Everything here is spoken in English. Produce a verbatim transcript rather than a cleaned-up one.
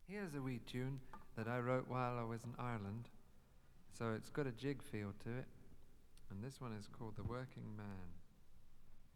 Here's a wee tune that I wrote while I was in Ireland. So it's got a jig feel to it. And this one is called The Working Man.